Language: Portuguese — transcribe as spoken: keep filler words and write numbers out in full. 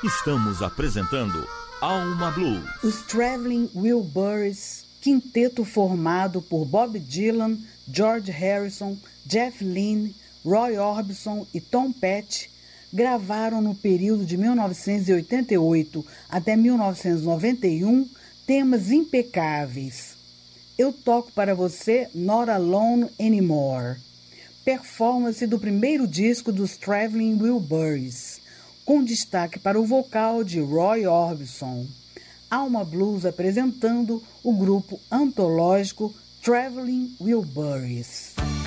Estamos apresentando Alma Blues. Os Traveling Wilburys, quinteto formado por Bob Dylan, George Harrison, Jeff Lynne, Roy Orbison e Tom Petty, gravaram no período de mil novecentos e oitenta e oito até mil novecentos e noventa e um temas impecáveis. Eu toco para você Not Alone Anymore, performance do primeiro disco dos Traveling Wilburys, com destaque para o vocal de Roy Orbison. Alma Blues apresentando o grupo antológico Traveling Wilburys.